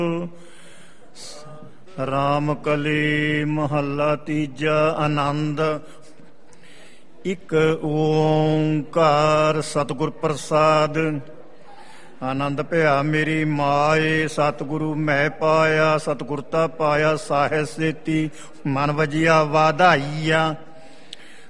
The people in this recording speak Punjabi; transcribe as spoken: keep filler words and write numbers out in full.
ਰਾਮ ਕਲੀ ਮਹੱਲਾ ਤੀਜਾ। ਆਨੰਦ। ਇੱਕ ਓਂਕਾਰ ਸਤਿਗੁਰ ਪ੍ਰਸਾਦ। ਆਨੰਦ ਭਇਆ ਮੇਰੀ ਮਾਏ, ਸਤਿਗੁਰੂ ਮੈਂ ਪਾਇਆ। ਸਤਿਗੁਰਤਾ ਪਾਇਆ ਸਾਹਿਬ ਸੇਤੀ, ਮਨ ਵਜਿਆ ਵਾਧਾਈਆ।